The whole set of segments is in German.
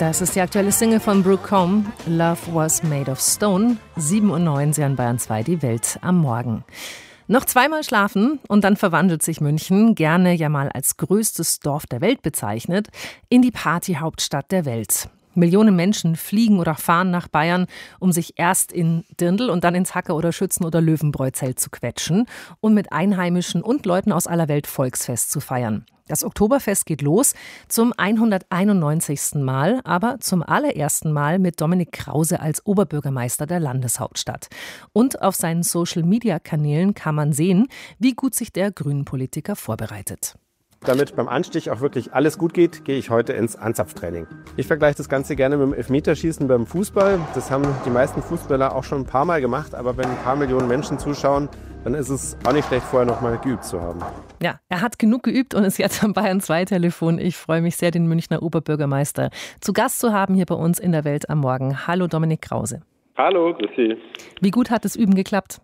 Das ist die aktuelle Single von Brooke Combe, Love Was Made of Stone. 7:09 Sie an Bayern 2, die Welt am Morgen. Noch zweimal schlafen und dann verwandelt sich München, gerne ja mal als größtes Dorf der Welt bezeichnet, in die Partyhauptstadt der Welt. Millionen Menschen fliegen oder fahren nach Bayern, um sich erst in Dirndl und dann ins Hacker- oder Schützen- oder Löwenbräu-Zelt zu quetschen und mit Einheimischen und Leuten aus aller Welt Volksfest zu feiern. Das Oktoberfest geht los zum 191. Mal, aber zum allerersten Mal mit Dominik Krause als Oberbürgermeister der Landeshauptstadt. Und auf seinen Social-Media-Kanälen kann man sehen, wie gut sich der Grünen-Politiker vorbereitet. Damit beim Anstich auch wirklich alles gut geht, gehe ich heute ins Anzapftraining. Ich vergleiche das Ganze gerne mit dem Elfmeterschießen beim Fußball. Das haben die meisten Fußballer auch schon ein paar Mal gemacht, aber wenn ein paar Millionen Menschen zuschauen, dann ist es auch nicht schlecht, vorher noch mal geübt zu haben. Ja, er hat genug geübt und ist jetzt am Bayern 2 Telefon. Ich freue mich sehr, den Münchner Oberbürgermeister zu Gast zu haben hier bei uns in der Welt am Morgen. Hallo Dominik Krause. Hallo, grüß Sie. Wie gut hat das Üben geklappt?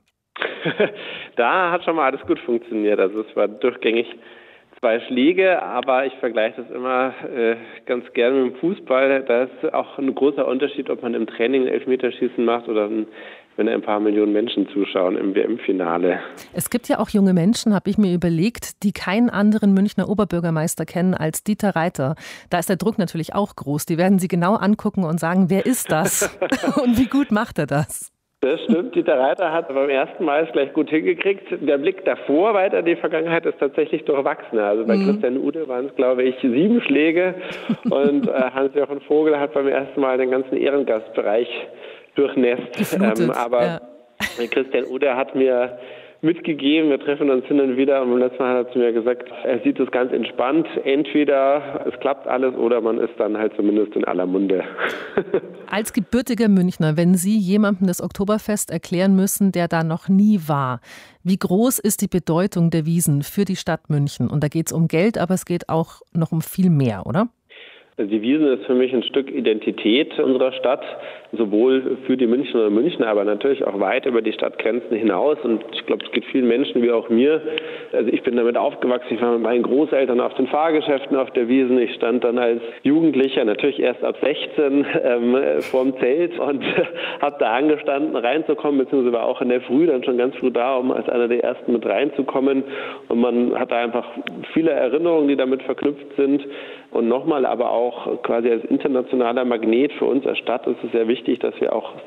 Da hat schon mal alles gut funktioniert. Also es war durchgängig 2 Schläge, aber ich vergleiche das immer ganz gerne mit dem Fußball. Da ist auch ein großer Unterschied, ob man im Training ein Elfmeterschießen macht oder wenn ein paar Millionen Menschen zuschauen im WM-Finale. Es gibt ja auch junge Menschen, habe ich mir überlegt, die keinen anderen Münchner Oberbürgermeister kennen als Dieter Reiter. Da ist der Druck natürlich auch groß. Die werden Sie genau angucken und sagen, wer ist das und wie gut macht er das? Das stimmt, Dieter Reiter hat beim ersten Mal es gleich gut hingekriegt. Der Blick davor weiter in die Vergangenheit ist tatsächlich durchwachsener. Also bei Christian Ude waren es, glaube ich, 7 Schläge und Hans-Jochen Vogel hat beim ersten Mal den ganzen Ehrengastbereich durchnässt. Aber Christian Ude hat mir mitgegeben, wir treffen uns hin und wieder und beim letzten Mal hat er zu mir gesagt, er sieht es ganz entspannt. Entweder es klappt alles oder man ist dann halt zumindest in aller Munde. Als gebürtiger Münchner, wenn Sie jemandem das Oktoberfest erklären müssen, der da noch nie war, wie groß ist die Bedeutung der Wiesn für die Stadt München? Und da geht es um Geld, aber es geht auch noch um viel mehr, oder? Die Wiesn ist für mich ein Stück Identität unserer Stadt, sowohl für die Münchnerinnen und Münchner, aber natürlich auch weit über die Stadtgrenzen hinaus. Und ich glaube, es geht vielen Menschen wie auch mir. Also ich bin damit aufgewachsen, ich war mit meinen Großeltern auf den Fahrgeschäften auf der Wiesn. Ich stand dann als Jugendlicher, natürlich erst ab 16, vorm Zelt und habe da angestanden, reinzukommen, beziehungsweise war auch in der Früh dann schon ganz früh da, um als einer der Ersten mit reinzukommen. Und man hat da einfach viele Erinnerungen, die damit verknüpft sind. Und nochmal aber auch quasi als internationaler Magnet für uns als Stadt ist es sehr wichtig, dass wir auch